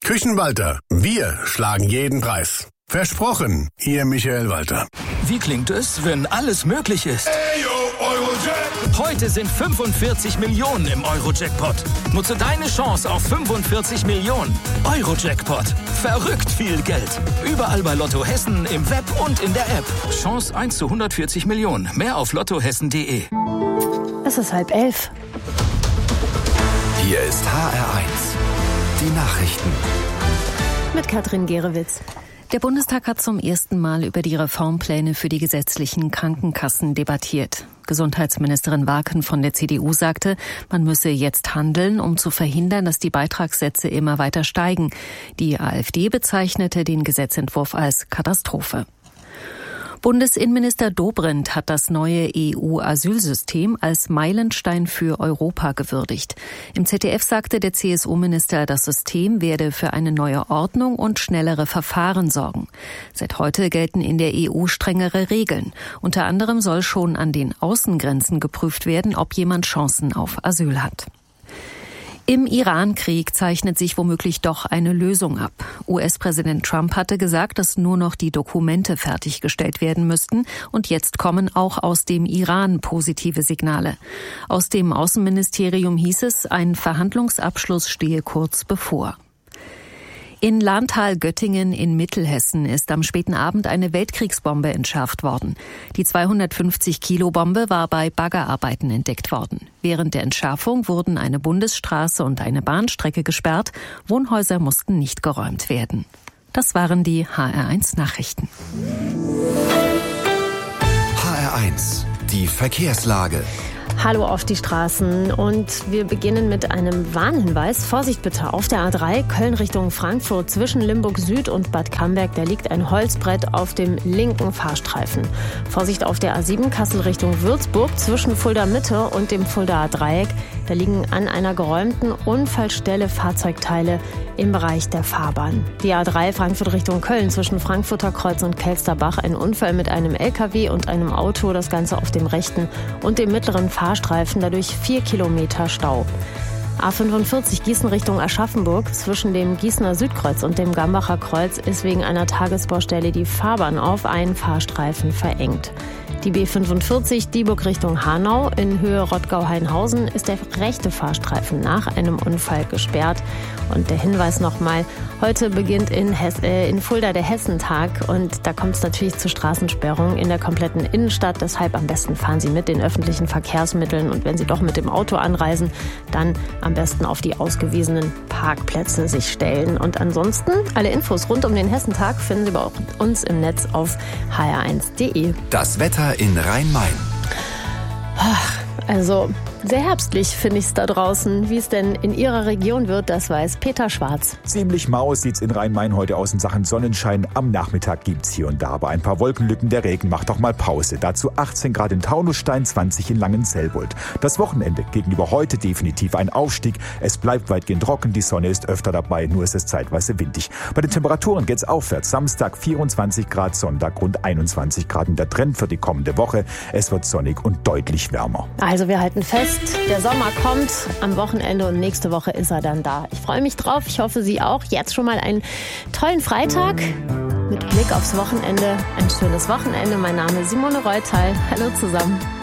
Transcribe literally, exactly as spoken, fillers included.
Küchenwalter, wir schlagen jeden Preis. Versprochen, Ihr Michael Walter. Wie klingt es, wenn alles möglich ist? Ayo, Eurojackpot! Heute sind fünfundvierzig Millionen im Euro-Jackpot. Nutze deine Chance auf fünfundvierzig Millionen. Euro-Jackpot. Verrückt viel Geld. Überall bei Lotto Hessen, im Web und in der App. Chance eins zu hundertvierzig Millionen. Mehr auf lottohessen punkt de. Es ist halb elf. Hier ist H R eins. Die Nachrichten. Mit Katrin Gerewitz. Der Bundestag hat zum ersten Mal über die Reformpläne für die gesetzlichen Krankenkassen debattiert. Gesundheitsministerin Warken von der C D U sagte, man müsse jetzt handeln, um zu verhindern, dass die Beitragssätze immer weiter steigen. Die AfD bezeichnete den Gesetzentwurf als Katastrophe. Bundesinnenminister Dobrindt hat das neue E U-Asylsystem als Meilenstein für Europa gewürdigt. Im Z D F sagte der C S U-Minister, das System werde für eine neue Ordnung und schnellere Verfahren sorgen. Seit heute gelten in der E U strengere Regeln. Unter anderem soll schon an den Außengrenzen geprüft werden, ob jemand Chancen auf Asyl hat. Im Iran-Krieg zeichnet sich womöglich doch eine Lösung ab. U S-Präsident Trump hatte gesagt, dass nur noch die Dokumente fertiggestellt werden müssten. Und jetzt kommen auch aus dem Iran positive Signale. Aus dem Außenministerium hieß es, ein Verhandlungsabschluss stehe kurz bevor. In Lahntal-Göttingen in Mittelhessen ist am späten Abend eine Weltkriegsbombe entschärft worden. Die zweihundertfünfzig Kilo Bombe war bei Baggerarbeiten entdeckt worden. Während der Entschärfung wurden eine Bundesstraße und eine Bahnstrecke gesperrt. Wohnhäuser mussten nicht geräumt werden. Das waren die H R eins Nachrichten. H R eins, die Verkehrslage. Hallo auf die Straßen und wir beginnen mit einem Warnhinweis. Vorsicht bitte, auf der A drei Köln Richtung Frankfurt zwischen Limburg Süd und Bad Camberg, da liegt ein Holzbrett auf dem linken Fahrstreifen. Vorsicht auf der A sieben Kassel Richtung Würzburg zwischen Fulda Mitte und dem Fuldaer Dreieck, da liegen an einer geräumten Unfallstelle Fahrzeugteile im Bereich der Fahrbahn. Die A drei Frankfurt Richtung Köln zwischen Frankfurter Kreuz und Kelsterbach, ein Unfall mit einem L K W und einem Auto, das Ganze auf dem rechten und dem mittleren Fahrstreifen, dadurch vier Kilometer Stau. A fünfundvierzig Gießen Richtung Aschaffenburg zwischen dem Gießener Südkreuz und dem Gambacher Kreuz ist wegen einer Tagesbaustelle die Fahrbahn auf einen Fahrstreifen verengt. Die B fünfundvierzig Dieburg Richtung Hanau in Höhe Rottgau-Hainhausen ist der rechte Fahrstreifen nach einem Unfall gesperrt. Und der Hinweis nochmal, heute beginnt in, Hess, äh, in Fulda der Hessentag und da kommt es natürlich zu Straßensperrungen in der kompletten Innenstadt. Deshalb am besten fahren Sie mit den öffentlichen Verkehrsmitteln und wenn Sie doch mit dem Auto anreisen, dann am besten auf die ausgewiesenen Parkplätze sich stellen. Und ansonsten, alle Infos rund um den Hessentag finden Sie bei uns im Netz auf h r eins punkt de. Das Wetter in Rhein-Main. Ach, also sehr herbstlich finde ich es da draußen. Wie es denn in Ihrer Region wird, das weiß Peter Schwarz. Ziemlich mau sieht's in Rhein-Main heute aus in Sachen Sonnenschein. Am Nachmittag gibt's hier und da aber ein paar Wolkenlücken. Der Regen macht doch mal Pause. Dazu achtzehn Grad in Taunusstein, zwanzig in Langenselbold. Das Wochenende gegenüber heute definitiv ein Aufstieg. Es bleibt weitgehend trocken, die Sonne ist öfter dabei, nur ist es zeitweise windig. Bei den Temperaturen geht's aufwärts. Samstag vierundzwanzig Grad, Sonntag rund einundzwanzig Grad. Und der Trend für die kommende Woche, es wird sonnig und deutlich wärmer. Also wir halten fest, der Sommer kommt am Wochenende und nächste Woche ist er dann da. Ich freue mich drauf, ich hoffe Sie auch. Jetzt schon mal einen tollen Freitag mit Blick aufs Wochenende. Ein schönes Wochenende. Mein Name ist Simone Reutal. Hallo zusammen.